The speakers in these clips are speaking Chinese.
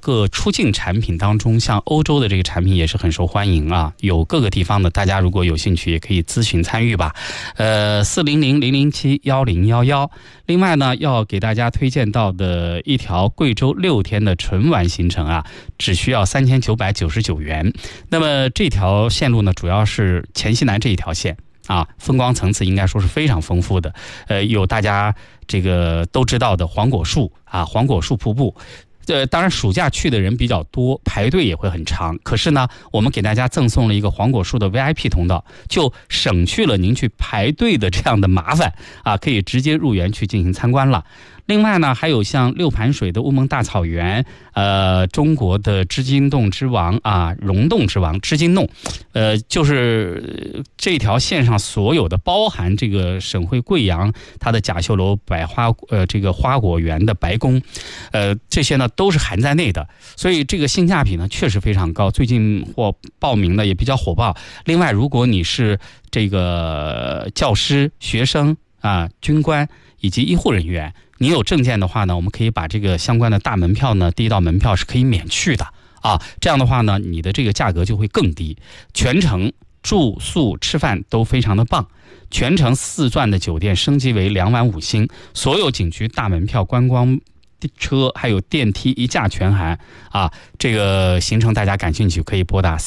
个出境产品当中，像欧洲的这个产品也是很受欢迎啊，有各个地方的，大家如果有兴趣也可以咨询参与吧。400-007-1011。另外呢，要给大家推荐到的一条贵州6天的纯玩行程啊，只需要3999元。那么这条线路呢，主要是黔西南这一条线啊，风光层次应该说是非常丰富的。有大家这个都知道的黄果树啊，黄果树瀑布。当然暑假去的人比较多，排队也会很长。可是呢，我们给大家赠送了一个黄果树的 VIP 通道，就省去了您去排队的这样的麻烦啊，可以直接入园去进行参观了。另外呢，还有像六盘水的乌蒙大草原，中国的织金洞之王啊，溶洞之王织金洞，就是这条线上所有的，包含这个省会贵阳它的甲秀楼百花这个花果园的白宫，这些呢都是含在内的，所以这个性价比呢确实非常高。最近报名的也比较火爆。另外，如果你是这个教师、学生啊、军官以及医护人员，你有证件的话呢，我们可以把这个相关的大门票呢，第一道门票是可以免去的啊。这样的话呢，你的这个价格就会更低，全程住宿吃饭都非常的棒，全程4钻的酒店升级为2晚5星，所有景区大门票、观光车还有电梯一价全含啊！这个行程大家感兴趣可以拨打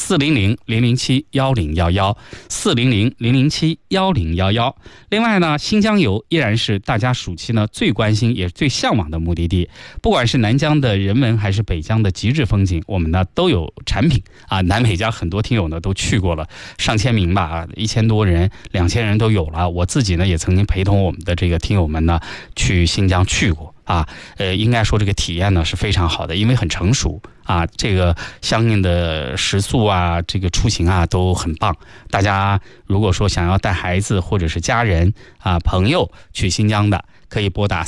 400-007-1011，400-007-1011。另外呢，新疆游依然是大家暑期呢最关心也最向往的目的地。不管是南疆的人文还是北疆的极致风景，我们呢都有产品啊。南北疆很多听友呢都去过了，上千名吧啊，1000多人、2000人都有了。我自己呢也曾经陪同我们的这个听友们呢去新疆去过。应该说这个体验呢是非常好的，因为很成熟啊，这个相应的食宿啊，这个出行啊都很棒。大家如果说想要带孩子或者是家人啊朋友去新疆的，可以拨打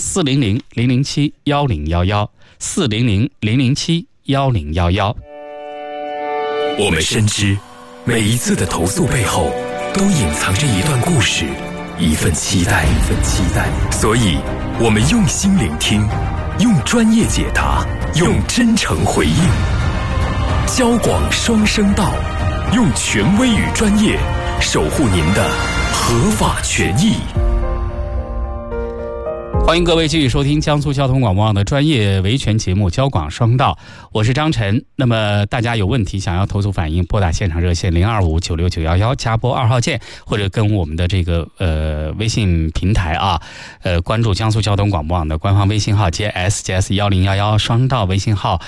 400-007-1011，400-007-1011。 我们深知每一次的投诉背后都隐藏着一段故事，一份期待，所以我们用心聆听，用专业解答，用真诚回应。交广双声道，用权威与专业守护您的合法权益。 欢迎各位继续收听江苏交通广播网的专业维权节目《交广双道》，我是张晨。那么大家有问题想要投诉反映，拨打现场热线025-96911，加拨2号键，或者跟我们的这个微信平台啊，关注江苏交通广播网的官方微信号 JSJS1011，双道微信号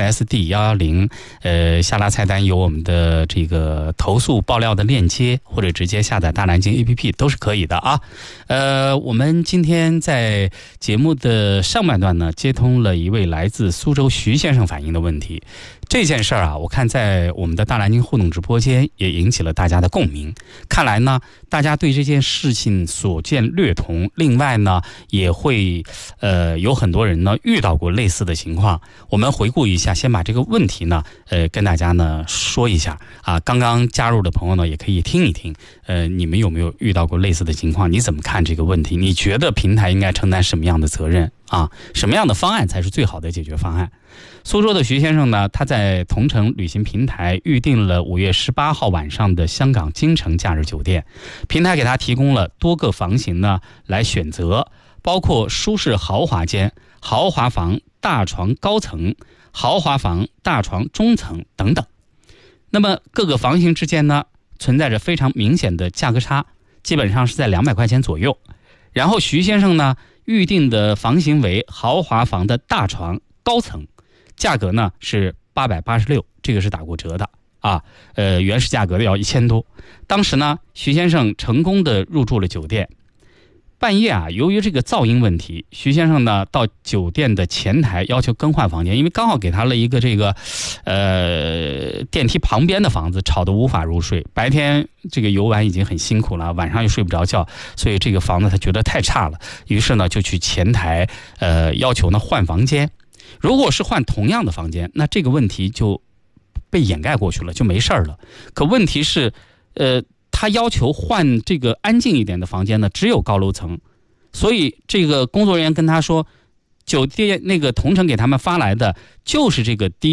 SSD110，下拉菜单有我们的这个投诉爆料的链接，或者直接下载大南京 APP 都是可以的啊。我们今天在节目的上半段呢，接通了一位来自苏州徐先生反映的问题。这件事儿啊，我看在我们的大南京互动直播间也引起了大家的共鸣。看来呢，大家对这件事情所见略同。另外呢，也会有很多人呢遇到过类似的情况。我们回顾一下，先把这个问题呢，跟大家呢说一下啊。刚刚加入的朋友呢，也可以听一听。你们有没有遇到过类似的情况？你怎么看这个问题？你觉得平台应该承担什么样的责任啊？什么样的方案才是最好的解决方案？苏州的徐先生呢，他在同程旅行平台预订了5月18号晚上的香港京城假日酒店，平台给他提供了多个房型呢来选择，包括舒适豪华间、豪华房大床高层、豪华房大床中层等等。那么各个房型之间呢存在着非常明显的价格差，基本上是在200块钱左右。然后徐先生呢预定的房型为豪华房的大床高层，价格呢是886，这个是打过折的啊，原始价格的要1000多。当时呢，徐先生成功的入住了酒店。半夜啊，由于这个噪音问题，徐先生呢到酒店的前台要求更换房间，因为刚好给他了一个这个电梯旁边的房子，吵得无法入睡。白天这个游玩已经很辛苦了，晚上又睡不着觉，所以这个房子他觉得太差了，于是呢就去前台要求呢换房间。如果是换同样的房间，那这个问题就被掩盖过去了，就没事了。可问题是他要求换这个安静一点的房间呢，只有高楼层，所以这个工作人员跟他说，酒店那个同城给他们发来的就是这个低